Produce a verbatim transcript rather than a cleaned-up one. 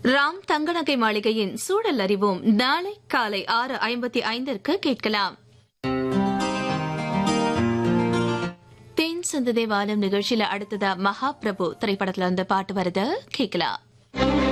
ராம் தங்கநகை மாளிகையின் சூழல் அறிவோம் நாளை காலை ஆறு ஐம்பத்தி ஐந்திற்கு கேட்கலாம். தேன் சந்ததே வாழும் நிகழ்ச்சியில அடுத்ததா மகாபிரபு திரைப்படத்துல இருந்து பாட்டு வருது கேட்கலாம்.